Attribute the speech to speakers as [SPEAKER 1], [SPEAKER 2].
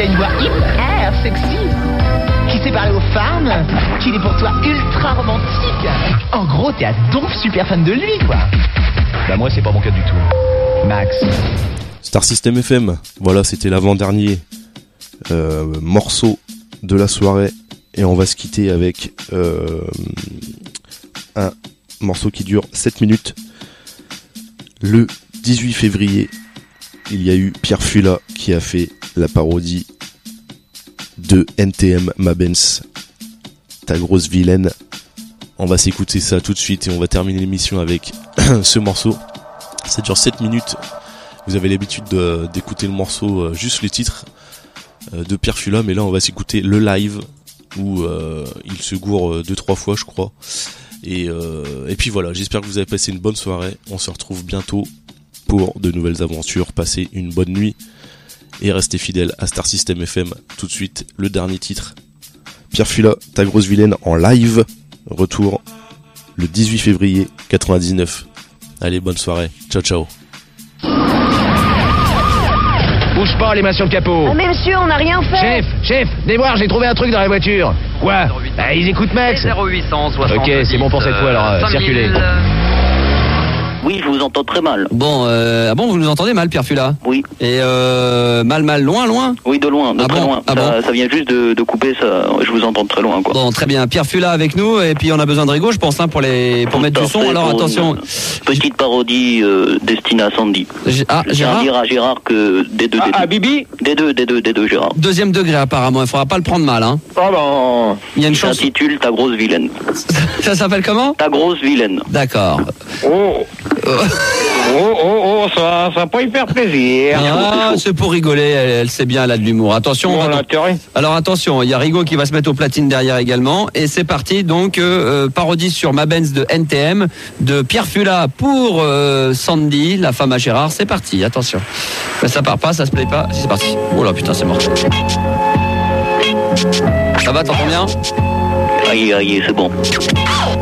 [SPEAKER 1] t'as une voix hyper sexy. Qui sait parler aux femmes, qu'il est pour toi ultra romantique. En gros, t'es à donf super fan de lui, quoi. Bah moi, c'est pas mon cas du tout. Max.
[SPEAKER 2] Star System FM, voilà, c'était l'avant-dernier morceau de la soirée. Et on va se quitter avec un morceau qui dure 7 minutes. Le 18 février, il y a eu Pierre Fula qui a fait la parodie de NTM Mabens, ta grosse vilaine. On va s'écouter ça tout de suite et on va terminer l'émission avec ce morceau. Ça dure 7 minutes. Vous avez l'habitude d'écouter le morceau, juste les titres de Pierre Fula, mais là on va s'écouter le live où il se gourre 2-3 fois je crois. Et puis voilà, j'espère que vous avez passé une bonne soirée. On se retrouve bientôt pour de nouvelles aventures. Passez une bonne nuit et restez fidèles à Star System FM. Tout de suite, le dernier titre. Pierre Fula, ta grosse vilaine en live. Retour le 18 février 99. Allez, bonne soirée. Ciao, ciao.
[SPEAKER 3] Bouge pas, les mains sur le capot.
[SPEAKER 4] Ah mais monsieur, on n'a rien fait.
[SPEAKER 3] Chef, venez voir, j'ai trouvé un truc dans la voiture. Quoi? Bah, ils écoutent Max.
[SPEAKER 5] 0860.
[SPEAKER 3] Ok, c'est bon pour cette fois, alors circulez.
[SPEAKER 6] Oui, je vous entends très mal.
[SPEAKER 5] Bon, bon, vous nous entendez mal, Pierre Fula?
[SPEAKER 6] Oui.
[SPEAKER 5] Et mal, loin?
[SPEAKER 6] Oui, de loin, très loin. Ça vient juste de couper, ça. Je vous entends très loin, quoi.
[SPEAKER 5] Bon, très bien. Pierre Fula avec nous, et puis on a besoin de Rigaud, je pense, pour mettre du son. Alors attention.
[SPEAKER 6] Petite parodie destinée à Sandy.
[SPEAKER 5] Gérard.
[SPEAKER 6] Dire à Gérard que des deux.
[SPEAKER 3] Bibi?
[SPEAKER 6] Des deux, Gérard.
[SPEAKER 5] Deuxième degré, apparemment. Il faudra pas le prendre mal, hein.
[SPEAKER 3] Oh non.
[SPEAKER 5] Il y a une
[SPEAKER 6] Ça
[SPEAKER 5] chance.
[SPEAKER 6] s'intitule Ta grosse vilaine.
[SPEAKER 5] Ça s'appelle comment?
[SPEAKER 6] Ta grosse vilaine.
[SPEAKER 5] D'accord.
[SPEAKER 3] Ça va pas y faire plaisir.
[SPEAKER 5] Ah, c'est pour rigoler, elle sait bien, elle a de l'humour. Attention. Alors attention, il y a Rigaud qui va se mettre aux platines derrière également. Et c'est parti, donc, parodie sur Mabens de NTM, de Pierre Fula pour Sandy, la femme à Gérard. C'est parti, attention. Mais ça part pas, ça se plaît pas. Si, c'est parti. Oh là, putain, c'est mort. Ça va, t'entends bien?
[SPEAKER 6] Aïe, c'est bon.